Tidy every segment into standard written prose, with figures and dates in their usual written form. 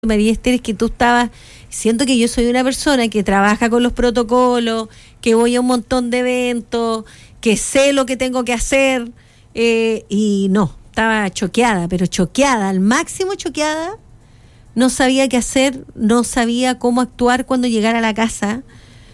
María Esther, es que tú siento que yo soy una persona que trabaja con los protocolos, que voy a un montón de eventos, que sé lo que tengo que hacer, y no, estaba choqueada, pero choqueada, al máximo choqueada, no sabía qué hacer, no sabía cómo actuar cuando llegara a la casa,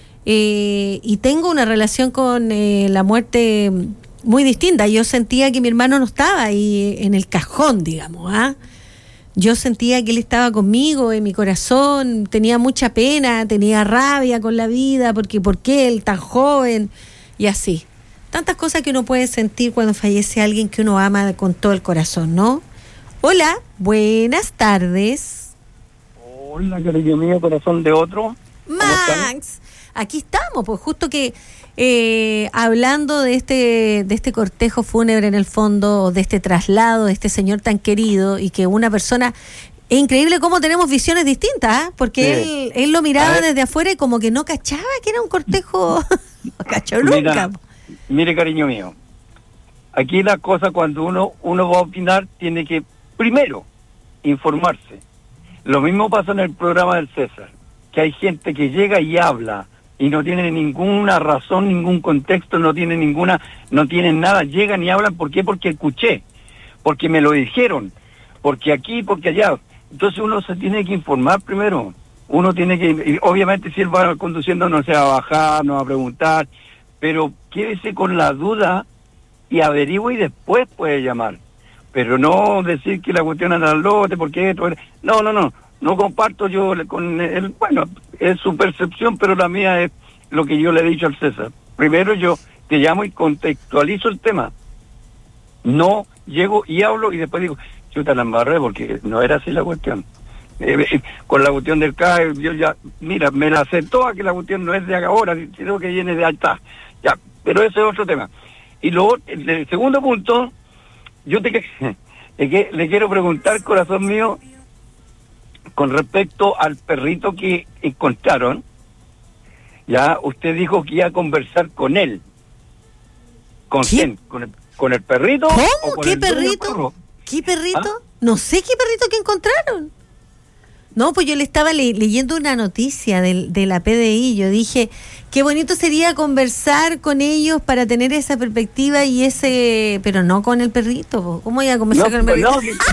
y tengo una relación con la muerte muy distinta. Yo sentía que mi hermano no estaba ahí en el cajón, digamos, ¿ah? Yo sentía que él estaba conmigo en mi corazón, tenía mucha pena, tenía rabia con la vida, porque ¿por qué él tan joven? Y así. Tantas cosas que uno puede sentir cuando fallece alguien que uno ama con todo el corazón, ¿no? Hola, buenas tardes. Hola, cariño mío, corazón de otro. Max, aquí estamos, pues justo que hablando de este cortejo fúnebre en el fondo, de este traslado de este señor tan querido, y que una persona, es increíble cómo tenemos visiones distintas, ¿eh? Porque sí. él lo miraba desde afuera y como que no cachaba que era un cortejo. No cachó nunca. Mire, cariño mío, aquí la cosa, cuando uno va a opinar, tiene que primero informarse. Lo mismo pasa en el programa del César, que hay gente que llega y habla y no tienen ninguna razón, ningún contexto, no tienen nada, llegan y hablan. ¿Por qué? Porque escuché, porque me lo dijeron, porque aquí, porque allá. Entonces uno se tiene que informar primero, uno tiene que, y obviamente si él va conduciendo no se va a bajar, no va a preguntar, pero quédese con la duda y averigüe y después puede llamar, pero no decir que la cuestión anda al lote, porque esto, no comparto yo con él. Bueno, es su percepción, pero la mía es lo que yo le he dicho al César. Primero yo te llamo y contextualizo el tema. No llego y hablo y después digo, chuta, la embarré, porque no era así la cuestión. Con la cuestión del CAE, yo ya, mira, me la aceptó a que la cuestión no es de ahora, sino que viene de alta. Ya, pero ese es otro tema. Y luego, el segundo punto, yo le quiero preguntar, corazón mío, con respecto al perrito que encontraron. Ya, usted dijo que iba a conversar con él. ¿Con quién? ¿Con el perrito? ¿Cómo? ¿Qué perrito? ¿Qué perrito? ¿Ah? No sé qué perrito que encontraron. No, pues yo le estaba leyendo una noticia de la PDI. Yo dije, qué bonito sería conversar con ellos para tener esa perspectiva y ese... Pero no con el perrito. ¿Cómo iba a conversar con el perrito?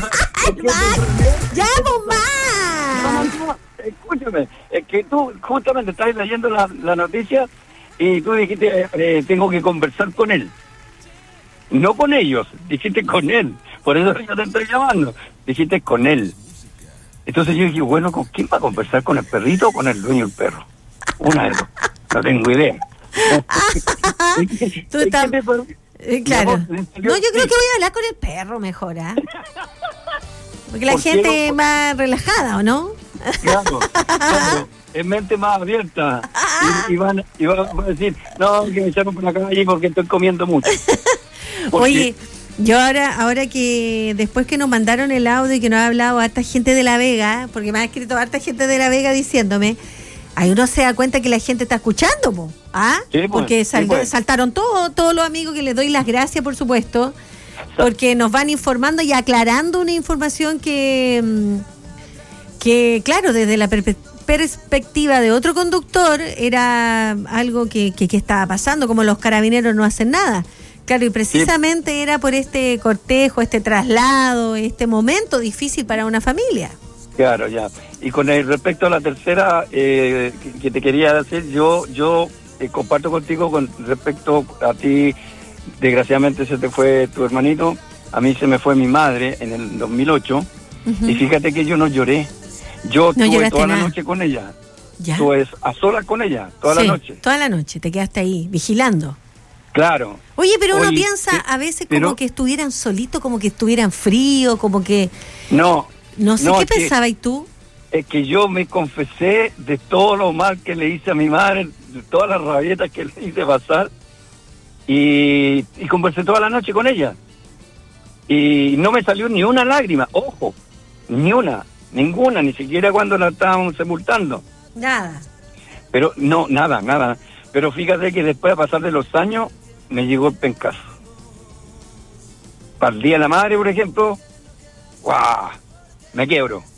¡Ya, más! No, escúchame, es que tú justamente estás leyendo la noticia y tú dijiste, tengo que conversar con él. No con ellos, dijiste con él. Por eso yo te estoy llamando. Dijiste con él. Entonces yo dije, bueno, ¿con quién va a conversar? ¿Con el perrito o con el dueño del perro? Una de dos. No tengo idea. Tú estás... claro. No, yo creo que voy a hablar con el perro mejor, ¿ah? Porque la gente es más relajada, ¿o no? Claro, es mente más abierta. Y van a decir, no, que me echaron por la calle porque estoy comiendo mucho. Oye, yo ahora que después que nos mandaron el audio y que nos ha hablado harta gente de La Vega, porque me ha escrito harta gente de La Vega diciéndome, ahí uno se da cuenta que la gente está escuchando, ¿po? ¿Ah? Sí, pues, porque saltaron todos los amigos, que les doy las gracias, por supuesto, porque nos van informando y aclarando una información que claro, desde la perspectiva de otro conductor era algo que estaba pasando, como los carabineros no hacen nada. Claro, y precisamente era por este cortejo, este traslado, este momento difícil para una familia. Claro, ya. Y con respecto a la tercera que te quería decir, yo comparto contigo con respecto a ti. Desgraciadamente se te fue tu hermanito, a mí se me fue mi madre en el 2008, y fíjate que yo no lloré. Yo estuve toda la noche con ella. ¿Ya? Estuve a solas con ella, toda la noche. Toda la noche, te quedaste ahí, vigilando. Claro. Oye, pero uno piensa a veces como que estuvieran solitos, como que estuvieran fríos, como que... No sé, ¿qué pensabas tú? Es que yo me confesé de todo lo mal que le hice a mi madre, de todas las rabietas que le hice pasar, y conversé toda la noche con ella. Y no me salió ni una lágrima, ojo, ninguna, ni siquiera cuando la estábamos sepultando. Nada. Pero no, nada. Pero fíjate que después, a pasar de los años, me llegó el pencazo. Para el Día de la Madre, por ejemplo, ¡guau! Me quiebro.